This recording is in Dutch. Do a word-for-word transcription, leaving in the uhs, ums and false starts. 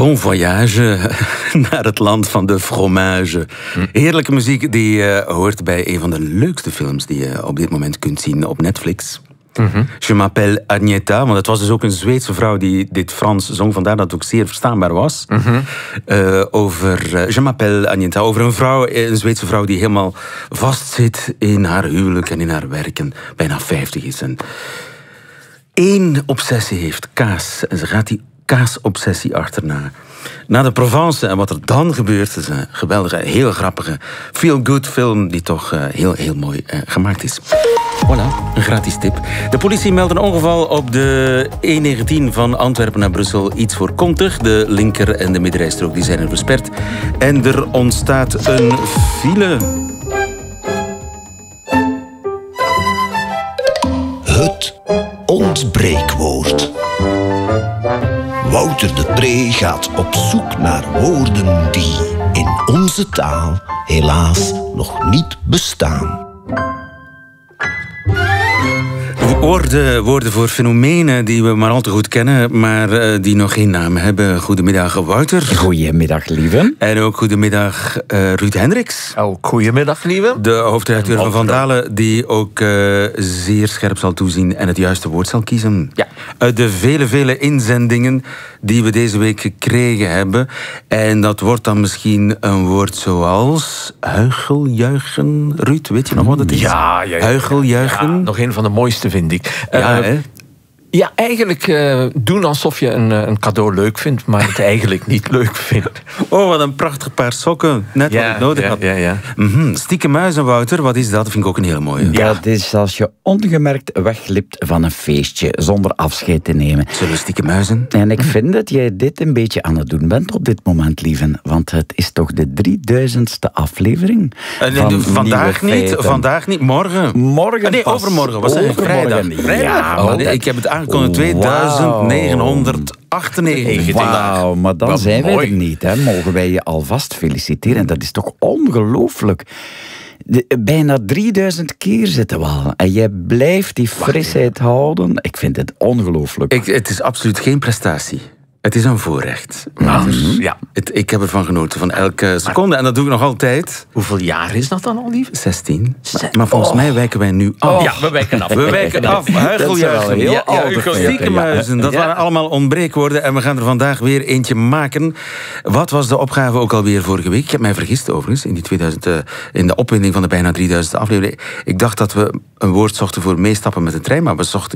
Bon voyage naar het land van de fromage. Heerlijke muziek die uh, hoort bij een van de leukste films die je op dit moment kunt zien op Netflix. Mm-hmm. Je m'appelle Agneta, want het was dus ook een Zweedse vrouw die dit Frans zong, vandaar dat het ook zeer verstaanbaar was. Mm-hmm. Uh, over uh, Je m'appelle Agneta, over een vrouw, een Zweedse vrouw die helemaal vastzit in haar huwelijk en in haar werken, bijna vijftig is en één obsessie heeft, kaas. En ze gaat die kaasobsessie achterna. Na de Provence en wat er dan gebeurt, is een geweldige, heel grappige, feel-good film die toch uh, heel, heel mooi uh, gemaakt is. Voilà, een gratis tip. De politie meldt een ongeval op de E negentien van Antwerpen naar Brussel. Iets voorkomtig. De linker- en de middenrijstrook die zijn er versperd. En er ontstaat een file. Het ontbreekwoord. Wouter de Pre gaat op zoek naar woorden die in onze taal helaas nog niet bestaan. Woorden, woorden voor fenomenen die we maar al te goed kennen, maar uh, die nog geen naam hebben. Goedemiddag, Wouter. Goedemiddag, lieve. En ook goedemiddag, uh, Ruud Hendricks. Oh, goedemiddag, lieve. De hoofdredacteur van Van Dalen, die ook uh, zeer scherp zal toezien en het juiste woord zal kiezen. Ja. Uit de vele, vele inzendingen die we deze week gekregen hebben. En dat wordt dan misschien een woord zoals huicheljuichen. Ruud, weet je nog wat het is? Ja, ja, ja. Huicheljuichen. Ja, nog een van de mooiste, vind ik. Ja, uh, hè? Ja, eigenlijk uh, doen alsof je een, een cadeau leuk vindt, maar het eigenlijk niet leuk vindt. Oh, wat een prachtig paar sokken. Net ja, wat ik nodig ja, had. Ja, ja. Mm-hmm. Stiekem muizen, Wouter, wat is dat? Dat vind ik ook een hele mooie. Ja. Dat is als je ongemerkt wegglipt van een feestje, zonder afscheid te nemen. Zullen we stiekem muizen? En ik vind dat jij dit een beetje aan het doen bent op dit moment, lieve. Want het is toch de drieduizendste aflevering. Uh, van vandaag niet, vandaag niet, morgen. Morgen nee, pas. overmorgen. Was het vrijdag? Vrijdag? Ja, oh, nee, ik heb het aangekondigd. tweeduizend negenhonderdachtennegentig. Wauw, maar dan Wat zijn mooi. wij er niet. Hè. Mogen wij je alvast feliciteren. Dat is toch ongelooflijk. De, bijna drieduizend keer zitten we al. En jij blijft die frisheid houden. Ik vind het ongelooflijk. Ik, het is absoluut geen prestatie. Het is een voorrecht. Maar Mm-hmm. Ja. het, ik heb ervan genoten, van elke seconde. En dat doe ik nog altijd. Hoeveel jaar is dat dan al, lief? zestien. Maar, maar volgens mij wijken wij nu af. Oh. Ja, we wijken af. We wijken af. Huicheljuichen. heel Ja, ja, oude feiten, stiekenmuizen. ja. Dat Ja. waren allemaal ontbreekwoorden. En we gaan er vandaag weer eentje maken. Wat was de opgave ook alweer vorige week? Ik heb mij vergist overigens in, die tweeduizend, uh, in de opwinding van de bijna drieduizendste aflevering. Ik dacht dat we een woord zochten voor meestappen met de trein, maar we zochten